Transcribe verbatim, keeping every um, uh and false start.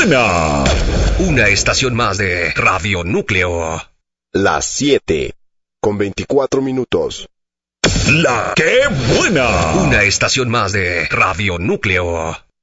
buena! Una estación más de Radio Núcleo. Las siete, con veinticuatro minutos. ¡La qué buena! Una estación más de Radio Núcleo.